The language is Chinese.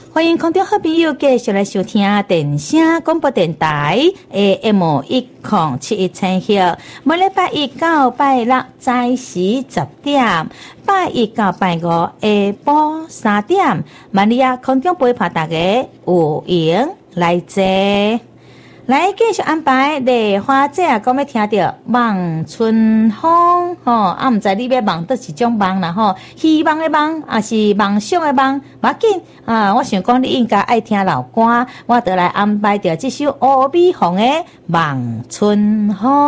欢迎空中好朋友继续来收听电声广播电台 AM1071兆赫，每礼拜一到拜六早时10点，拜一到拜五下晡3点，万里啊空中陪伴大家有闲来坐。来继续安排丽花姐啊，讲要听到望春风吼，毋知你要望倒一种望啦吼，希望的望，还是梦想的望，无要紧啊！我想讲你应该爱听老歌，我就来安排着这首阿美凤的望春风。